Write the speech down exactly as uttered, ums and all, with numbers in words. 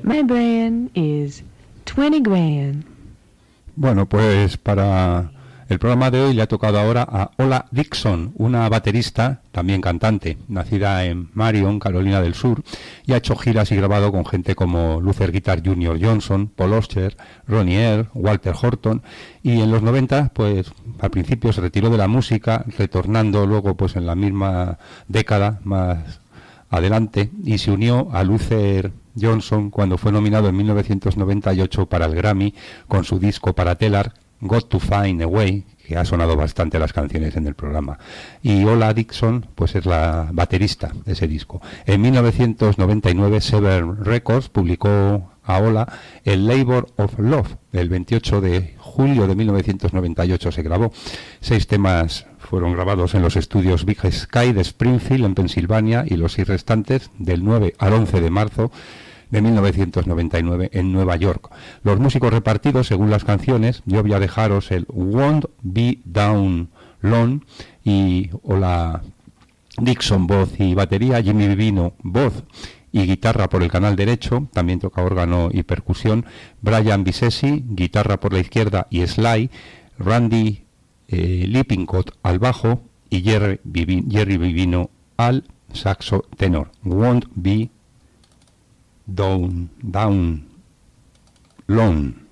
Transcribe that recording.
My brand is twenty grand. Bueno, pues para el programa de hoy le ha tocado ahora a Ola Dixon, una baterista, también cantante, nacida en Marion, Carolina del Sur, y ha hecho giras y grabado con gente como Luther Guitar junior Johnson, Paul Osher, Ronnie Earl, Walter Horton, y en los noventa, pues al principio se retiró de la música, retornando luego pues en la misma década más adelante, y se unió a Luther Johnson cuando fue nominado en mil novecientos noventa y ocho para el Grammy con su disco para Telar, Got to Find a Way, que ha sonado bastante las canciones en el programa. Y Ola Dixon, pues es la baterista de ese disco. En mil novecientos noventa y nueve, Severn Records publicó a Ola el Labor of Love. El veintiocho de julio de mil novecientos noventa y ocho se grabó. Seis temas fueron grabados en los estudios Big Sky de Springfield, en Pensilvania, y los seis restantes, del nueve al once de marzo de mil novecientos noventa y nueve, en Nueva York. Los músicos repartidos según las canciones. Yo voy a dejaros el Won't Be Down Long y Ola Dixon voz y batería, Jimmy Vivino voz y guitarra por el canal derecho, también toca órgano y percusión, Brian Bisesi guitarra por la izquierda y slide, Randy eh, Lippincott al bajo y Jerry, Vivi, Jerry Vivino al saxo tenor. Won't Be Down, down, long.